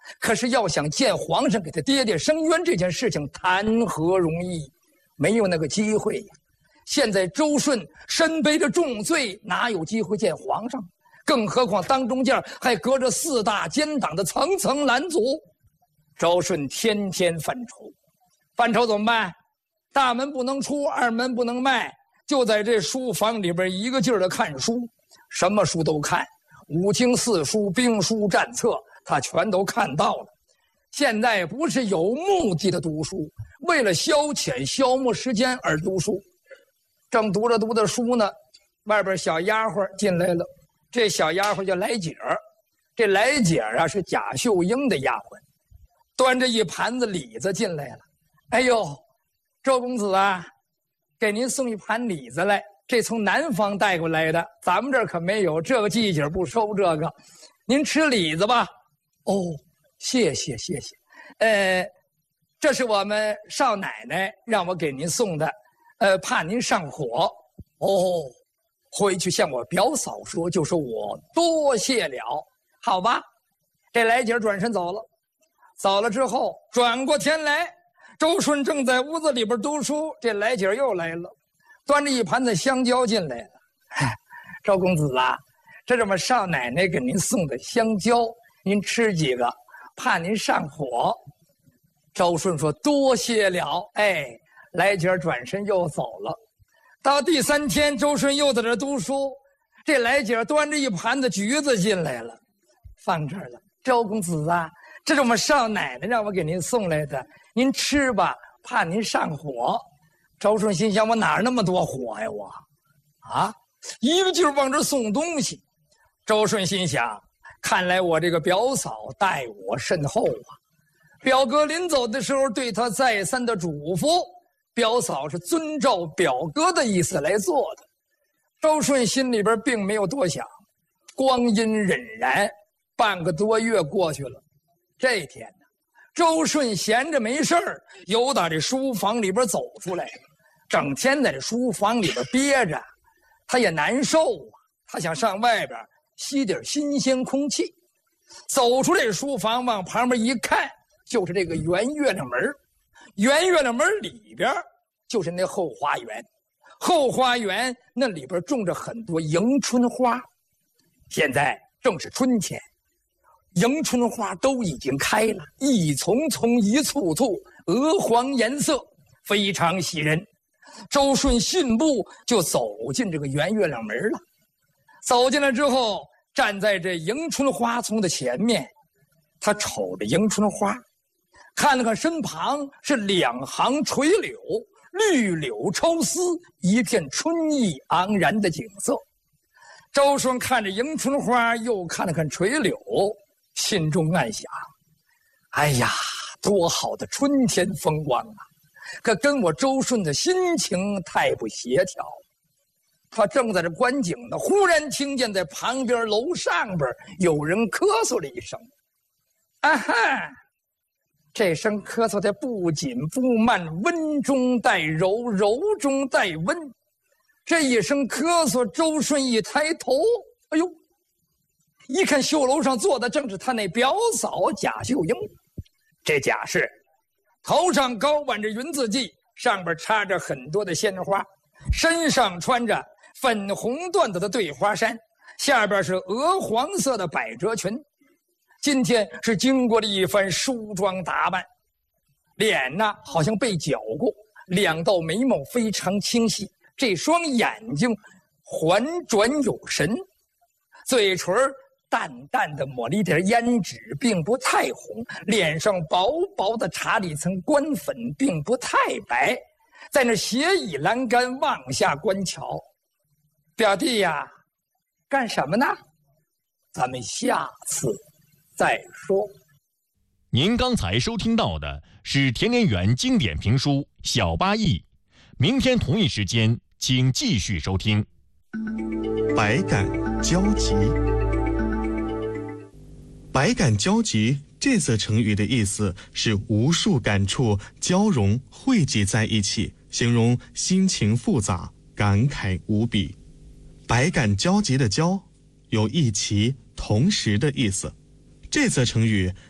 可是要想见皇上给他爹爹伸冤这件事情，谈何容易？没有那个机会呀。现在周顺身背着重罪，哪有机会见皇上？更何况当中间还隔着4大奸党的层层拦阻。周顺天天犯愁，犯愁怎么办？大门不能出，二门不能迈，就在这书房里边一个劲儿的看书，什么书都看，五经四书、兵书战策，他全都看到了。现在不是有目的的读书，为了消遣消磨时间而读书。正读着书呢，外边小丫鬟进来了。这小丫鬟叫来姐儿，这来姐儿啊是贾秀英的丫鬟，端着一盘子李子进来了。哎呦，周公子啊，给您送一盘李子来，这从南方带过来的，咱们这儿可没有，这个季节不收这个，您吃李子吧。哦，谢谢。这是我们少奶奶让我给您送的，怕您上火。哦，回去向我表嫂说，就说我多谢了，好吧？这来姐转身走了，走了之后，转过天来，周顺正在屋子里边读书，这来姐又来了，端着一盘子香蕉进来了。周公子啊，这是我们少奶奶给您送的香蕉，您吃几个，怕您上火。周顺说多谢了。哎，来姐转身又走了。到第3天，周顺又在这读书，这来姐端着一盘子橘子进来了，放这儿了。周公子啊，这是我们少奶奶让我给您送来的，您吃吧，怕您上火。周顺心想，我哪儿那么多火呀我？啊，一个劲儿往这送东西。周顺心想，看来我这个表嫂待我甚厚啊。表哥临走的时候对他再三的嘱咐，表嫂是遵照表哥的意思来做的。周顺心里边并没有多想，光阴荏苒，半个多月过去了。这天呢，周顺闲着没事儿，由打这书房里边走出来了，整天在这书房里边憋着，他也难受啊，他想上外边吸点新鲜空气。走出这书房，往旁边一看，就是这个圆月亮门。圆月亮门里边就是那后花园，后花园那里边种着很多迎春花，现在正是春天，迎春花都已经开了，一丛丛一簇簇，鹅黄颜色，非常喜人。周顺信步就走进这个圆月亮门了。走进来之后，站在这迎春花丛的前面，他瞅着迎春花，看了看身旁是2行垂柳，绿柳抽丝，一片春意盎然的景色。周顺看着迎春花，又看了看垂柳，心中暗想，哎呀，多好的春天风光啊，可跟我周顺的心情太不协调。他正在这观景呢，忽然听见在旁边楼上边有人咳嗽了一声。啊哈，这声咳嗽的不紧不慢，温中带柔，柔中带温。这一声咳嗽，周顺一抬头，哎呦，一看绣楼上坐的正是他那表嫂贾秀英。这贾氏头上高挽着云字髻，上边插着很多的鲜花，身上穿着粉红缎子的对花衫，下边是鹅黄色的百褶裙。今天是经过了一番梳妆打扮，脸呢好像被绞过，2道眉毛非常清晰，这双眼睛环转有神，嘴唇淡淡的抹了一点胭脂，并不太红，脸上薄薄的擦了一层官粉，并不太白，在那斜倚栏杆往下观瞧。表弟呀，干什么呢？咱们下次再说。 您刚才收听到的是田连元经典评书《小八义》，明天同一时间请继续收听。 百感交集。百感交集这则成语的意思是无数感触交融汇集在一起，形容心情复杂，感慨无比。百感交集的交有一齐同时的意思。这则成语